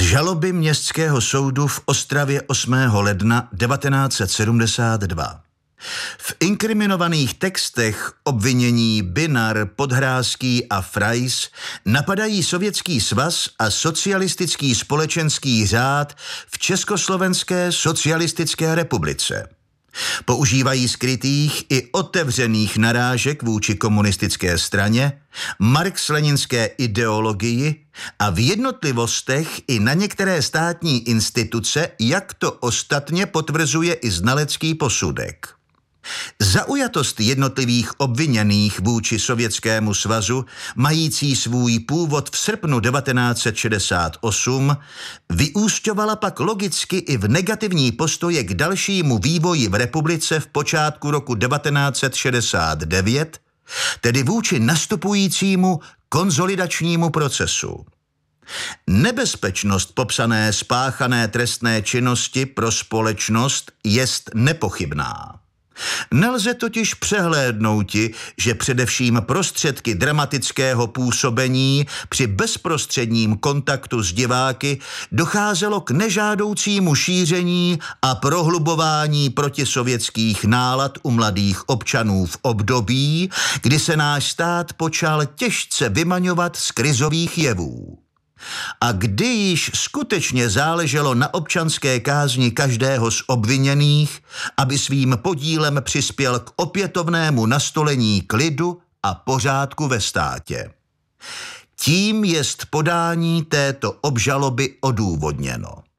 žaloby Městského soudu v Ostravě 8. ledna 1972. V inkriminovaných textech obvinění Bynar, Podhrázký a Frais napadají Sovětský svaz a socialistický společenský řád v Československé socialistické republice. Používají skrytých i otevřených narážek vůči komunistické straně, marx-leninské ideologii a v jednotlivostech i na některé státní instituce, jak to ostatně potvrzuje i znalecký posudek. Zaujatost jednotlivých obviněných vůči Sovětskému svazu, mající svůj původ v srpnu 1968, vyúsťovala pak logicky i v negativní postoje k dalšímu vývoji v republice v počátku roku 1969, tedy vůči nastupujícímu konsolidačnímu procesu. Nebezpečnost popsané spáchané trestné činnosti pro společnost jest nepochybná. Nelze totiž přehlédnouti, že především prostředky dramatického působení při bezprostředním kontaktu s diváky docházelo k nežádoucímu šíření a prohlubování protisovětských nálad u mladých občanů v období, kdy se náš stát počal těžce vymaňovat z krizových jevů. A kdy již skutečně záleželo na občanské kázni každého z obviněných, aby svým podílem přispěl k opětovnému nastolení klidu a pořádku ve státě. Tím jest podání této obžaloby odůvodněno.